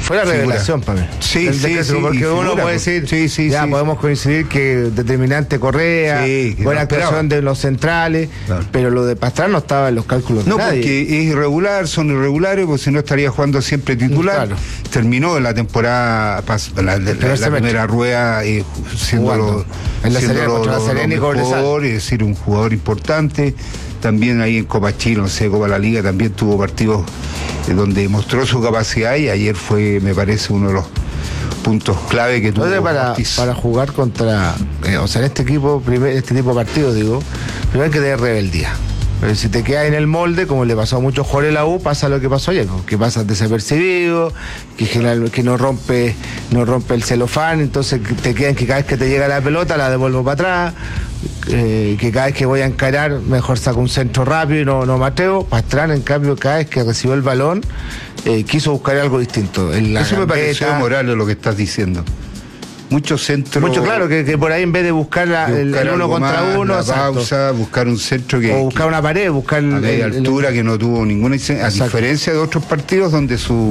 fue la revelación para mí. Sí, porque uno puede decir, podemos coincidir que determinante Correa, buena actuación de los centrales, pero lo de Pastrana no estaba en los cálculos de nadie. Porque es irregular, son irregulares, porque si no estaría jugando siempre titular. Terminó la temporada, la primera rueda siendo en la Serena contra la Serena y mejor, es decir, un jugador importante. También ahí en Copa Chile, no sé, Copa La Liga, también tuvo partidos donde mostró su capacidad, y ayer fue, me parece, uno de los puntos clave que tuvo. Para jugar contra, en este equipo, este tipo de partidos, digo, primero hay que tener rebeldía. Pero si te quedas en el molde, como le pasó a muchos jugadores de la U, pasa lo que pasó ayer, que pasas desapercibido, que no rompe el celofán, entonces te quedan que cada vez que te llega la pelota la devuelvo para atrás, que cada vez que voy a encarar mejor saco un centro rápido y no mateo. Pastrana, en cambio, cada vez que recibió el balón quiso buscar algo distinto. Eso me pareció moral lo que estás diciendo. Muchos centros. Claro, que por ahí en vez de buscar el uno contra uno, pausa, buscar un centro o buscar una pared, buscar a media altura, que no tuvo ninguna, a diferencia de otros partidos donde su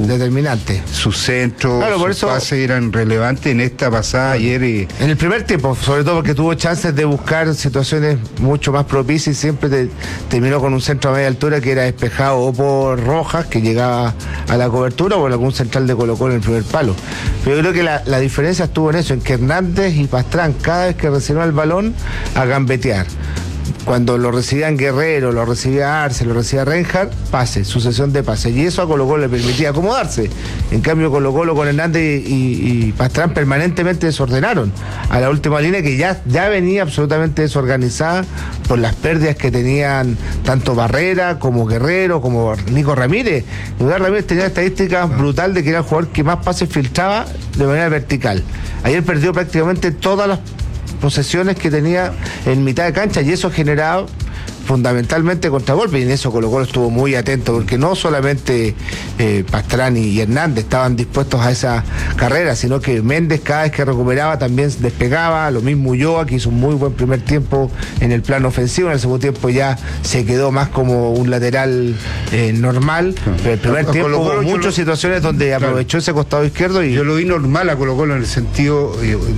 centro, sus pases eran relevantes. En esta pasada ayer. En el primer tiempo, sobre todo porque tuvo chances de buscar situaciones mucho más propicias, y siempre terminó con un centro a media altura que era despejado o por Rojas, que llegaba a la cobertura, o por algún central de Colo-Colo en el primer palo. Pero yo creo que la diferencia estuvo en eso, en que Hernández y Pastrán, cada vez que recibían el balón, a gambetear. Cuando lo recibían Guerrero, lo recibía Arce, lo recibía Reinhardt, sucesión de pases. Y eso a Colo-Colo le permitía acomodarse. En cambio, Colo-Colo con Hernández y Pastrán permanentemente desordenaron a la última línea, que ya venía absolutamente desorganizada por las pérdidas que tenían tanto Barrera como Guerrero, como Nico Ramírez. Nico Ramírez tenía estadísticas brutal de que era el jugador que más pases filtraba de manera vertical. Ayer perdió prácticamente todas las posesiones que tenía en mitad de cancha, y eso generaba fundamentalmente contragolpe, y en eso Colo-Colo estuvo muy atento, porque no solamente Pastrán y Hernández estaban dispuestos a esa carrera, sino que Méndez cada vez que recuperaba también despegaba, lo mismo Ulloa, que hizo un muy buen primer tiempo en el plano ofensivo. En el segundo tiempo ya se quedó más como un lateral normal, pero el primer tiempo hubo muchas situaciones donde aprovechó ese costado izquierdo. Y yo lo vi normal a Colo-Colo en el sentido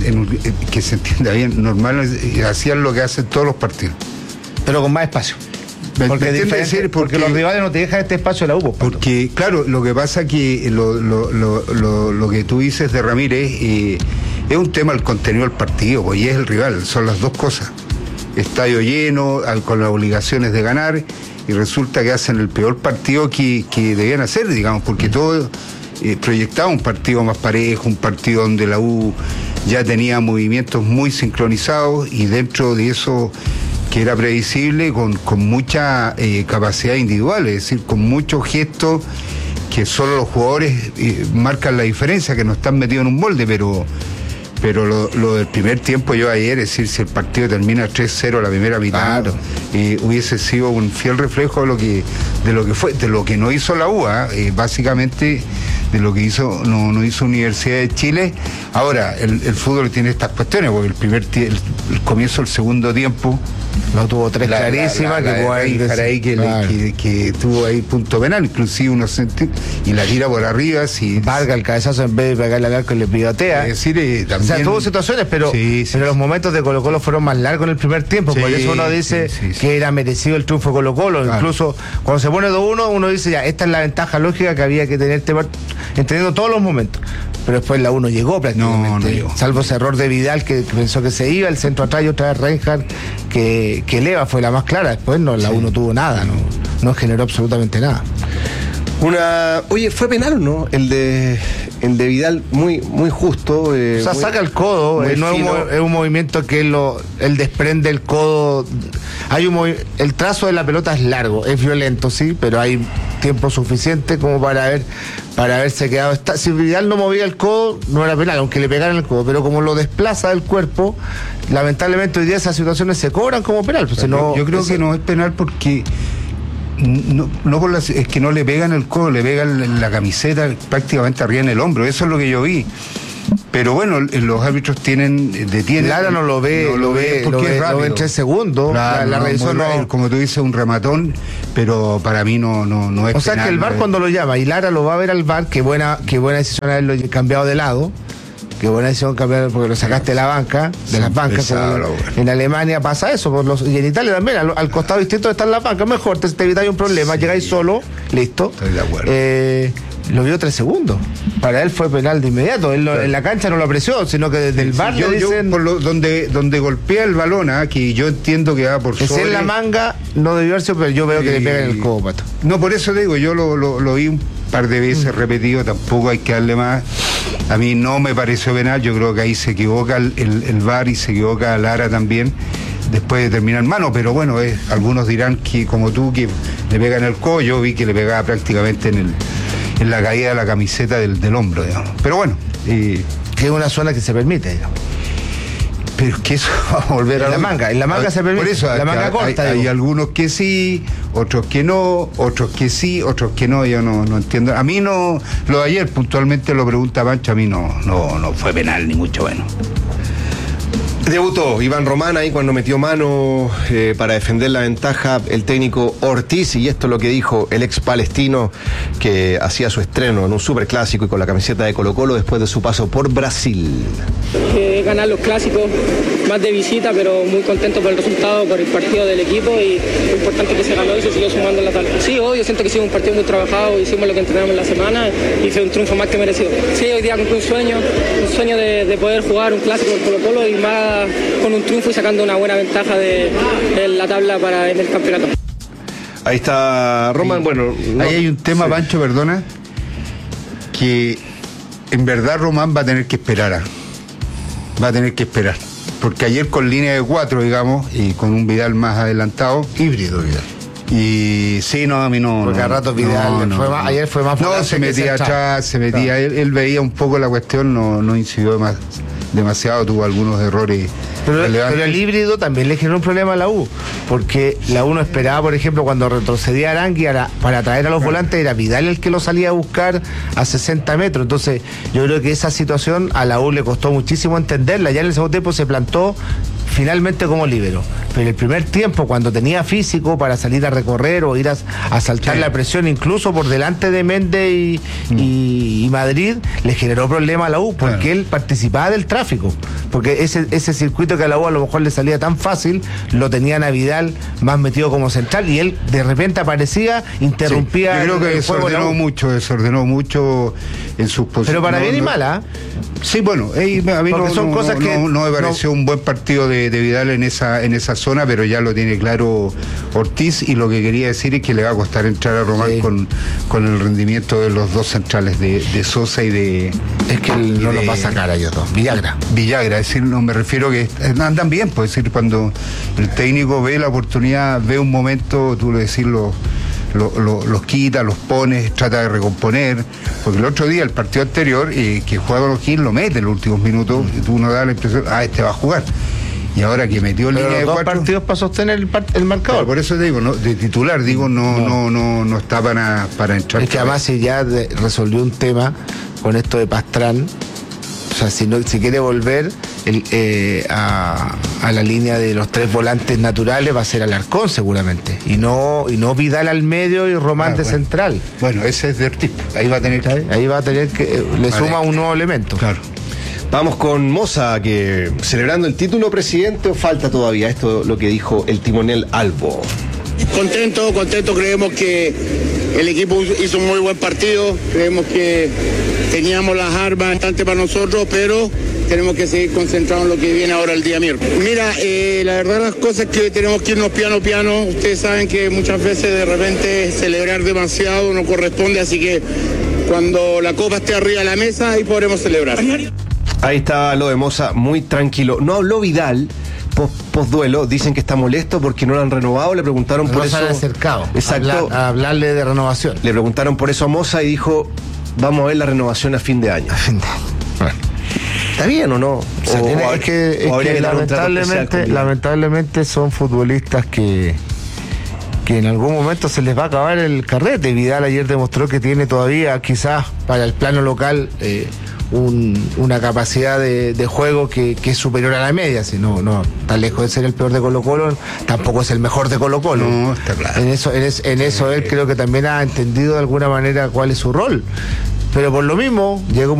que se entienda bien, normal, hacían lo que hacen todos los partidos, pero con más espacio. Porque los rivales no te dejan este espacio de la U. Porque, claro, lo que pasa que lo que tú dices de Ramírez es un tema del contenido del partido, pues, y es el rival, son las dos cosas. Estadio lleno, con las obligaciones de ganar, y resulta que hacen el peor partido que debían hacer, digamos, porque todo proyectaba un partido más parejo, un partido donde la U ya tenía movimientos muy sincronizados, y dentro de eso, que era previsible, con mucha capacidad individual, es decir, con muchos gestos que solo los jugadores marcan la diferencia, que no están metidos en un molde, pero lo del primer tiempo, yo ayer, es decir, si el partido termina 3-0 la primera mitad, hubiese sido un fiel reflejo de lo que no hizo la U, básicamente de lo que no hizo Universidad de Chile. Ahora, el fútbol tiene estas cuestiones, porque el comienzo del segundo tiempo no tuvo tres clarísimas, que tuvo ahí punto penal, inclusive y la tira por arriba. Vargas el cabezazo, en vez de pegarle al arco, le pivotea. Es decir, también, o sea, tuvo situaciones, pero los momentos de Colo-Colo fueron más largos en el primer tiempo, por eso uno dice que era merecido el triunfo de Colo-Colo. Claro. Incluso cuando se pone 2-1, uno dice, ya, esta es la ventaja lógica que había que tener entendiendo todos los momentos. Pero después la U no llegó prácticamente, no llegó. Salvo ese error de Vidal que pensó que se iba, el centro atrás, y otra vez Reinhardt, que Leva fue la más clara. Después la U no tuvo nada, no generó absolutamente nada. Oye, ¿fue penal o no? El de Vidal, muy justo. O sea, saca el codo, es un movimiento que él desprende el codo. El trazo de la pelota es largo, es violento, sí, pero hay tiempo suficiente como para haberse quedado. Si Vidal no movía el codo, no era penal, aunque le pegaran el codo, pero como lo desplaza del cuerpo, lamentablemente hoy día esas situaciones se cobran como penal. Pues yo creo que no es penal porque es que no le pegan el codo, le pegan en la camiseta prácticamente arriba en el hombro. Eso es lo que yo vi. Pero bueno, los árbitros detienen. Lara no lo ve, lo ve en 3 segundos. Claro, la revisión no. Como tú dices, un rematón, pero para mí no es. O sea penal, que el VAR cuando lo llama y Lara lo va a ver al VAR, qué buena decisión haberlo cambiado de lado. Qué buena decisión cambiar porque lo sacaste de la banca, de las bancas. En Alemania pasa eso, y en Italia también, al costado distinto están las bancas, mejor te evitáis un problema, llegáis solo, listo. Estoy de acuerdo. Lo vio 3 segundos. Para él fue penal de inmediato. Él en la cancha no lo apreció, sino que desde el VAR le dicen. Donde golpea el balón, que yo entiendo que va por sobre. Si en la manga no debió haber sido, pero yo veo que le pega en el codo, Pato. No, por eso digo, yo lo vi un par de veces repetido, tampoco hay que darle más. A mí no me pareció penal, yo creo que ahí se equivoca el VAR y se equivoca Lara también. Después de terminar mano, pero bueno, algunos dirán que como tú, que le pega en el codo, yo vi que le pegaba prácticamente en la caída de la camiseta del hombro, digamos. Pero bueno. Que es una zona que se permite, digamos. Pero es que eso va a volver en la manga se permite. Por eso, la manga corta. Hay algunos que sí, otros que no, otros que sí, otros que no, yo no entiendo. A mí no, lo de ayer puntualmente lo pregunta Pancho, a mí no fue penal, ni mucho menos. Debutó Iván Román ahí cuando metió mano para defender la ventaja el técnico Ortiz, y esto es lo que dijo el ex palestino que hacía su estreno en un superclásico y con la camiseta de Colo-Colo después de su paso por Brasil. Ganar los clásicos más de visita, pero muy contento por el resultado, por el partido del equipo, y lo importante que se ganó y se siguió sumando en la tabla. Sí, obvio, siento que ha sido un partido muy trabajado, hicimos lo que entrenamos en la semana y fue un triunfo más que merecido. Sí, hoy día cumplí un sueño de poder jugar un clásico por Colo-Colo y más con un triunfo y sacando una buena ventaja de la tabla en el campeonato. Ahí está Román, bueno. Ahí hay un tema, sí. Pancho, perdona, que en verdad Román va a tener que esperar. Porque ayer con línea de 4, digamos, y con un Vidal más adelantado. Híbrido Vidal. Y sí, no, a mí no. Porque a rato Vidal ayer fue más. No, se metía atrás, claro. Él veía un poco la cuestión, no incidió demasiado, tuvo algunos errores. Pero el híbrido también le generó un problema a la U, porque la U no esperaba, por ejemplo, cuando retrocedía Arangui para traer a los volantes, era Vidal el que lo salía a buscar a 60 metros. Entonces, yo creo que esa situación a la U le costó muchísimo entenderla. Ya en el segundo tiempo se plantó finalmente como líbero. Pero el primer tiempo, cuando tenía físico para salir a recorrer o ir a saltar la presión, incluso por delante de Méndez y Madrid, le generó problema a la U, porque él participaba del tráfico. Porque ese circuito que a la U a lo mejor le salía tan fácil, lo tenían a Vidal más metido como central, y él de repente aparecía, interrumpía. Sí, yo creo que desordenó mucho en sus posiciones. Pero para bien y mal, Sí, bueno, a mí no me pareció un buen partido de Vidal en esa zona, pero ya lo tiene claro Ortiz, y lo que quería decir es que le va a costar entrar a Román con el rendimiento de los dos centrales, de Sosa y de... Es que él no lo va a sacar a ellos dos. Villagra, es decir, no me refiero que andan bien, pues, es decir, cuando el técnico ve la oportunidad, ve un momento, tú lo decís, los quita, los pones, trata de recomponer, porque el otro día, el partido anterior, que juega con O'Higgins, lo mete en los últimos minutos, y tú no das la impresión, este va a jugar. Y ahora que metió en línea de 4 partidos para sostener el marcador. Por eso te digo, de titular, no está para entrar. Es que además, si ya resolvió un tema con esto de Pastrán, o sea, si quiere volver a la línea de los 3 volantes naturales, va a ser Alarcón seguramente, y no Vidal al medio y Román de central. Bueno, ese es de Ortiz, ahí va a tener que le suma un nuevo elemento. Claro. Vamos con Moza, que celebrando el título, presidente, o falta todavía. Esto lo que dijo el timonel Albo. Contento, creemos que el equipo hizo un muy buen partido, creemos que teníamos las armas bastante para nosotros, pero tenemos que seguir concentrados en lo que viene ahora el día miércoles. Mira, la verdad las cosas es que tenemos que irnos piano. Ustedes saben que muchas veces de repente celebrar demasiado no corresponde, así que cuando la copa esté arriba de la mesa, ahí podremos celebrar. Ahí está lo de Moza, muy tranquilo. No habló Vidal post-duelo, dicen que está molesto porque no lo han renovado, le preguntaron por eso. No se han acercado. Exacto. A hablarle de renovación. Le preguntaron por eso a Moza y dijo, vamos a ver la renovación a fin de año. Bueno. ¿Está bien o no? Es que lamentablemente son futbolistas que en algún momento se les va a acabar el carrete. Vidal ayer demostró que tiene todavía, quizás para el plano local, una capacidad de juego que es superior a la media. Si no está lejos de ser el peor de Colo-Colo, tampoco es el mejor de Colo-Colo. No, está claro. En eso él creo que también ha entendido de alguna manera cuál es su rol. Pero por lo mismo, llegó